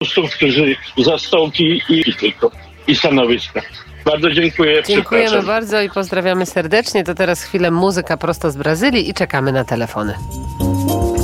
którzy zastąpi i tylko i stanowiska. Bardzo dziękuję. Dziękujemy bardzo i pozdrawiamy serdecznie. To teraz chwilę muzyka prosto z Brazylii i czekamy na telefony.